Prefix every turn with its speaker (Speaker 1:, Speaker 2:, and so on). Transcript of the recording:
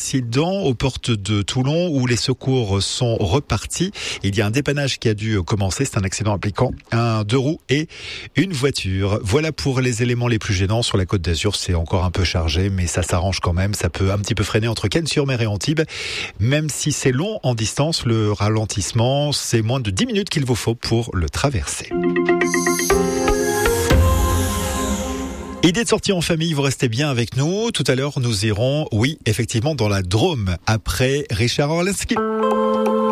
Speaker 1: accident aux portes de Toulon où les secours sont repartis. Il y a un dépannage qui a dû commencer. C'est un accident impliquant un 2 roues et une voiture. Voilà pour les éléments les plus gênants. Sur la Côte d'Azur, c'est encore un peu chargé, mais ça s'arrange quand même. Ça peut un petit peu freiner entre Cannes-sur-Mer et Antibes. Même si c'est long en distance, le ralentissement, c'est moins de 10 minutes qu'il vous faut pour le traverser. Idée de sortie en famille, vous restez bien avec nous. Tout à l'heure, nous irons, oui, effectivement, dans la Drôme, après Richard Orlinski.